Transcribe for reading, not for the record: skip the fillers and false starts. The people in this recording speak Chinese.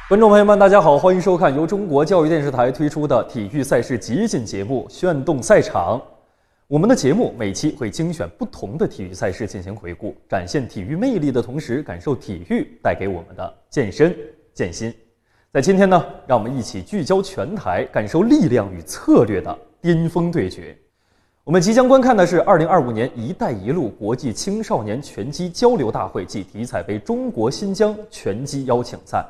观众朋友们，大家好，欢迎收看由中国教育电视台推出的体育赛事集锦节目《炫动赛场》。我们的节目每期会精选不同的体育赛事进行回顾，展现体育魅力的同时，感受体育带给我们的健身健心。在今天呢，让我们一起聚焦全台，感受力量与策略的巅峰对决。我们即将观看的是2025年“一带一路”国际青少年拳击交流大会暨体彩杯中国新疆拳击邀请赛。